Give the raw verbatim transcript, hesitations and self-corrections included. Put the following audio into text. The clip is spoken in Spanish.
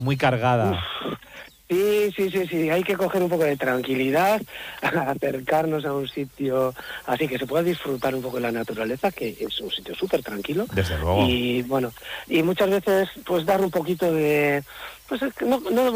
muy cargada. Uf. Sí, sí, sí, sí, hay que coger un poco de tranquilidad, acercarnos a un sitio así que se pueda disfrutar un poco de la naturaleza, que es un sitio súper tranquilo. Desde luego. Y bueno, y muchas veces pues dar un poquito de, pues no, no